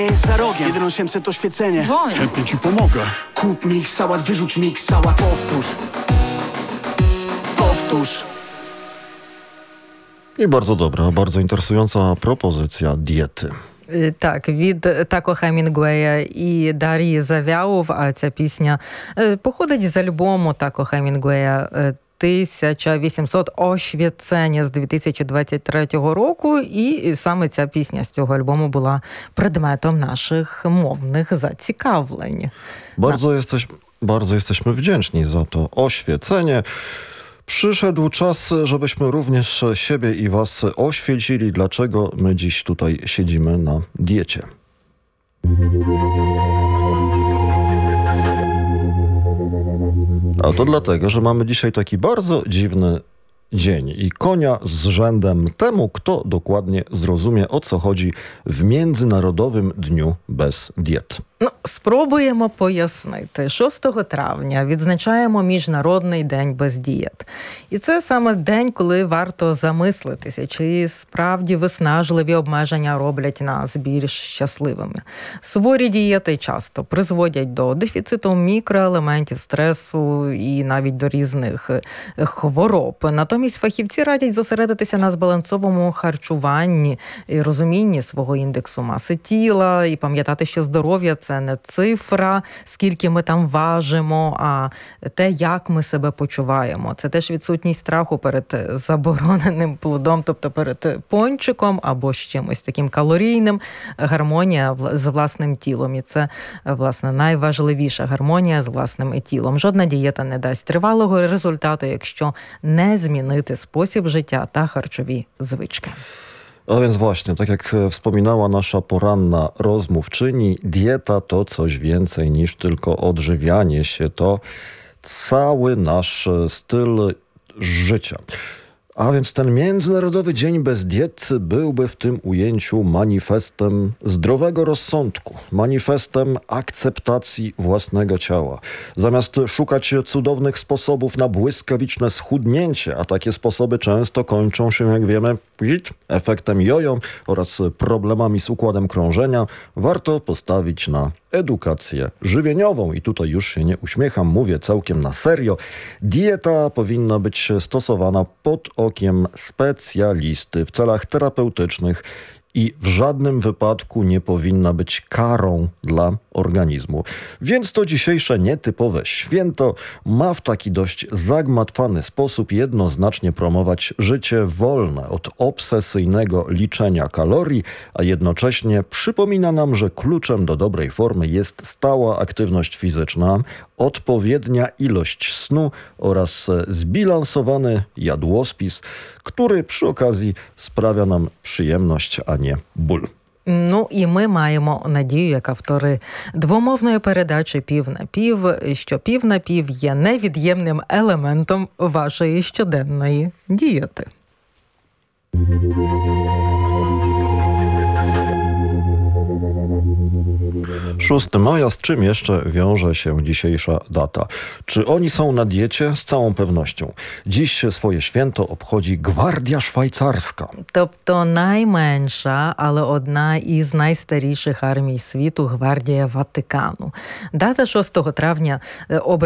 Jest za rogiem, 1800 to świecenie. Dzwoń. Chętnie ci pomogę. Kup mix sałat, wyrzuć mix sałat. Powtórz. I bardzo dobra, bardzo interesująca propozycja diety. Так, від Тако Хемінгуея і Дар'ї Завяов, а ця пісня походить з альбому Тако Хемінгуея 1800 Ошвєцення з 2023 року, і саме ця pісня з цього альбому була предметом naszych mownych zacікавлень. Bardzo jesteśmy wdzięczni za to oświecenie. Przyszedł czas, żebyśmy również siebie i was oświecili, dlaczego my dziś tutaj siedzimy na diecie. A to dlatego, że mamy dzisiaj taki bardzo dziwny dzień i konia z rzędem temu, kto dokładnie zrozumie, o co chodzi w Międzynarodowym Dniu Bez Diet. Спробуємо пояснити. 6 травня відзначаємо Міжнародний день без дієт. І це саме день, коли варто замислитися, чи справді виснажливі обмеження роблять нас більш щасливими. Суворі дієти часто призводять до дефіциту мікроелементів, стресу і навіть до різних хвороб. Натомість фахівці радять зосередитися на збалансовому харчуванні і розумінні свого індексу маси тіла і пам'ятати, що здоров'я – це не цифра, скільки ми там важимо, а те, як ми себе почуваємо. Це теж відсутність страху перед забороненим плодом, тобто перед пончиком або з чимось таким калорійним. Гармонія з власним тілом. І це, власне, найважливіша гармонія з власним тілом. Жодна дієта не дасть тривалого результату, якщо не змінити спосіб життя та харчові звички. A więc właśnie, tak jak wspominała nasza poranna rozmówczyni, dieta to coś więcej niż tylko odżywianie się, to cały nasz styl życia. A więc ten Międzynarodowy Dzień Bez Diet byłby w tym ujęciu manifestem zdrowego rozsądku, manifestem akceptacji własnego ciała. Zamiast szukać cudownych sposobów na błyskawiczne schudnięcie, a takie sposoby często kończą się, jak wiemy, efektem jojo oraz problemami z układem krążenia, warto postawić na edukację żywieniową. I tutaj już się nie uśmiecham, mówię całkiem na serio. Dieta powinna być stosowana pod okiem specjalisty w celach terapeutycznych i w żadnym wypadku nie powinna być karą dla organizmu. Więc to dzisiejsze nietypowe święto ma w taki dość zagmatwany sposób jednoznacznie promować życie wolne od obsesyjnego liczenia kalorii, a jednocześnie przypomina nam, że kluczem do dobrej formy jest stała aktywność fizyczna, odpowiednia ilość snu oraz zbilansowany jadłospis, który przy okazji sprawia nam przyjemność, a nie ból. Ну і ми маємо надію, як автори двомовної передачі «Пів на пів», що пів на пів є невід'ємним елементом вашої щоденної дієти. 6 maja, z czym jeszcze wiąże się dzisiejsza data? Czy oni są na diecie? Z całą pewnością. Dziś swoje święto obchodzi Gwardia Szwajcarska. Тобто найменша, але одна із найстаріших армій світу – Гвардія Ватикану. Дата 6 травня